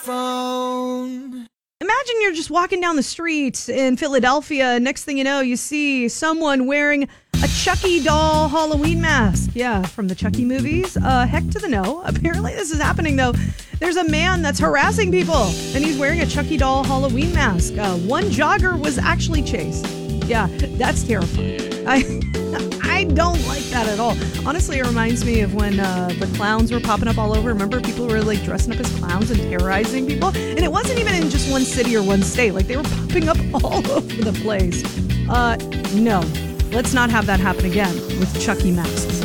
phone. Imagine you're just walking down the street in Philadelphia. Next thing you know, you see someone wearing a Chucky doll Halloween mask. Yeah, from the Chucky movies. Heck to the no. Apparently this is happening, though. There's a man that's harassing people, and he's wearing a Chucky doll Halloween mask. One jogger was actually chased. Yeah, that's terrifying. I don't like that at all. Honestly, it reminds me of when the clowns were popping up all over. Remember, people were like dressing up as clowns and terrorizing people? And it wasn't even in just one city or one state. Like, they were popping up all over the place. No. Let's not have that happen again with Chucky masks.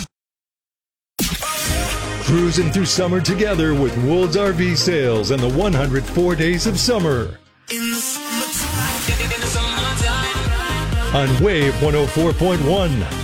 Cruising through summer together with Woods RV Sales and the 104 Days of Summer. On Wave 104.1.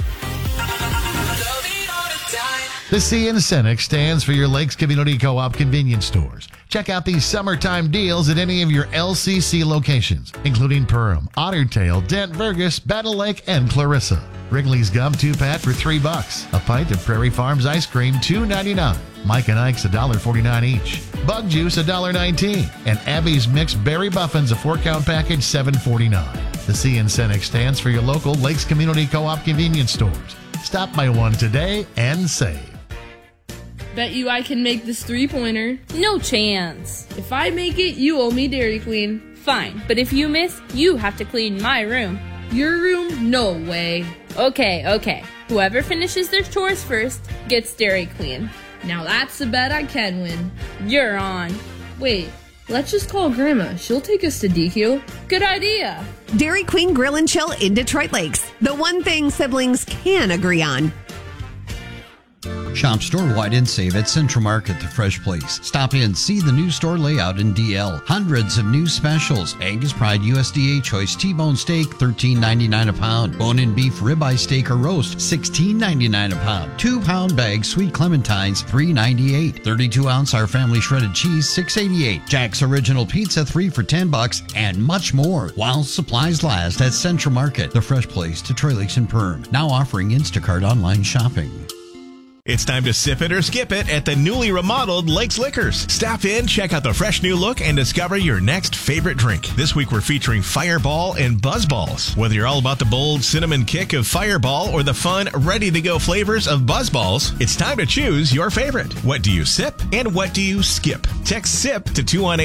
The C in Cenex stands for your Lakes Community Co-op convenience stores. Check out these summertime deals at any of your LCC locations, including Perham, Otter Tail, Dent Vergus, Battle Lake, and Clarissa. Wrigley's Gum 2-pack for $3. A pint of Prairie Farms ice cream $2.99. Mike and Ike's $1.49 each. Bug Juice $1.19. And Abby's Mixed Berry Muffins a 4-count package $7.49. The C in Cenex stands for your local Lakes Community Co-op convenience stores. Stop by one today and save. Bet you I can make this 3-pointer. No chance. If I make it, you owe me Dairy Queen. Fine, but if you miss, you have to clean my room. Your room? No way. Okay. Whoever finishes their chores first gets Dairy Queen. Now that's a bet I can win. You're on. Wait, let's just call Grandma. She'll take us to DQ. Good idea. Dairy Queen Grill and Chill in Detroit Lakes. The one thing siblings can agree on. Shop store-wide and save at Central Market, the fresh place. Stop in, see the new store layout in DL. Hundreds of new specials. Angus Pride USDA Choice T-bone steak, $13.99 a pound. Bone-in beef ribeye steak or roast, $16.99 a pound. 2-pound bag sweet clementines, $3.98. 32-ounce Our Family shredded cheese, $6.88. Jack's Original Pizza, 3 for $10, and much more. While supplies last at Central Market, the fresh place, Detroit Lakes and Perham. Now offering Instacart online shopping. It's time to sip it or skip it at the newly remodeled Lakes Liquors. Stop in, check out the fresh new look, and discover your next favorite drink. This week we're featuring Fireball and Buzzballs. Whether you're all about the bold cinnamon kick of Fireball or the fun, ready-to-go flavors of Buzzballs, it's time to choose your favorite. What do you sip and what do you skip? Text SIP to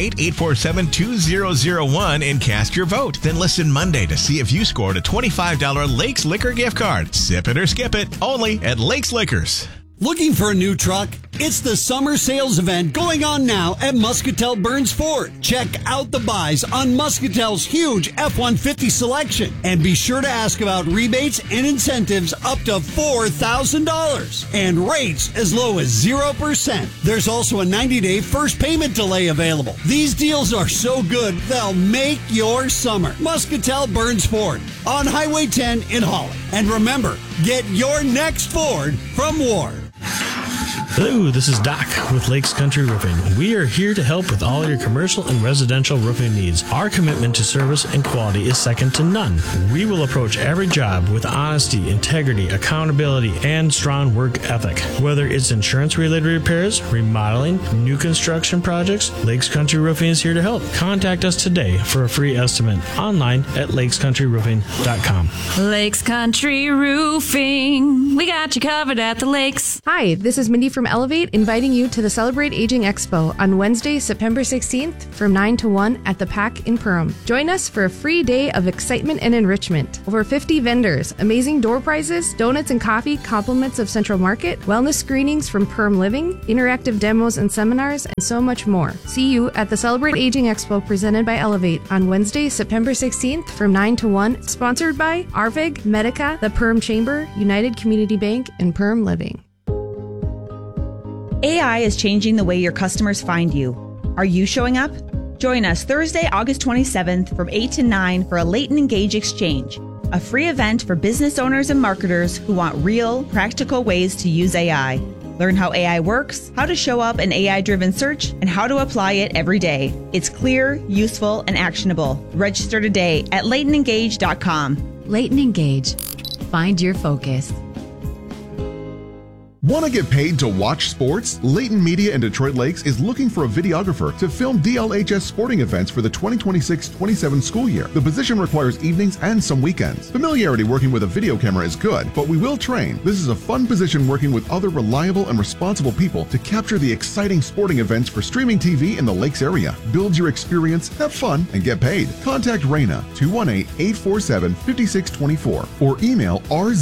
218-847-2001 and cast your vote. Then listen Monday to see if you scored a $25 Lakes Liquor gift card. Sip it or skip it, only at Lakes Liquors. Looking for a new truck? It's the summer sales event going on now at Muscatel Burns Ford. Check out the buys on Muscatel's huge F-150 selection. And be sure to ask about rebates and incentives up to $4,000. And rates as low as 0%. There's also a 90-day first payment delay available. These deals are so good, they'll make your summer. Muscatel Burns Ford on Highway 10 in Holland. And remember, get your next Ford from Ward. Hello, this is Doc with Lakes Country Roofing. We are here to help with all your commercial and residential roofing needs. Our commitment to service and quality is second to none. We will approach every job with honesty, integrity, accountability, and strong work ethic. Whether it's insurance-related repairs, remodeling, new construction projects, Lakes Country Roofing is here to help. Contact us today for a free estimate online at lakescountryroofing.com. Lakes Country Roofing. We got you covered at the lakes. Hi, this is Mindy from Elevate, inviting you to the Celebrate Aging Expo on Wednesday, September 16th from 9 to 1 at the PAC in Perham. Join us for a free day of excitement and enrichment. Over 50 vendors, amazing door prizes, donuts and coffee, compliments of Central Market, wellness screenings from Perham Living, interactive demos and seminars, and so much more. See you at the Celebrate Aging Expo presented by Elevate on Wednesday, September 16th from 9 to 1, sponsored by Arvig, Medica, the Perham Chamber, United Community Bank, and Perham Living. AI is changing the way your customers find you. Are you showing up? Join us Thursday, August 27th from 8 to 9 for a Latent Engage Exchange, a free event for business owners and marketers who want real, practical ways to use AI. Learn how AI works, how to show up in AI-driven search, and how to apply it every day. It's clear, useful, and actionable. Register today at latentengage.com. Latent Engage. Find your focus. Want to get paid to watch sports? Layton Media in Detroit Lakes is looking for a videographer to film DLHS sporting events for the 2026-27 school year. The position requires evenings and some weekends. Familiarity working with a video camera is good, but we will train. This is a fun position working with other reliable and responsible people to capture the exciting sporting events for streaming TV in the Lakes area. Build your experience, have fun, and get paid. Contact Raina 218-847-5624 or email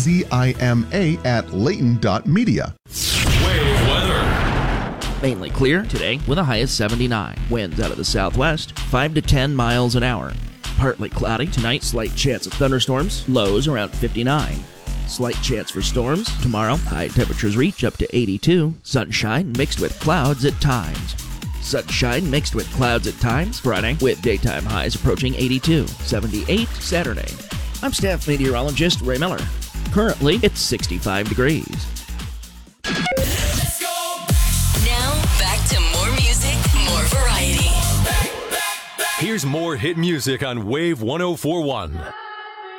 rzima@layton.media. Wave weather. Mainly clear today with a high of 79. Winds out of the southwest, 5 to 10 miles an hour. Partly cloudy tonight, slight chance of thunderstorms, lows around 59. Slight chance for storms tomorrow, high temperatures reach up to 82. Sunshine mixed with clouds at times. Sunshine mixed with clouds at times Friday, with daytime highs approaching 82. 78 Saturday. I'm staff meteorologist Ray Miller. Currently, it's 65 degrees. Let's go! Now, back to more music, more variety. Here's more hit music on Wave 104.1.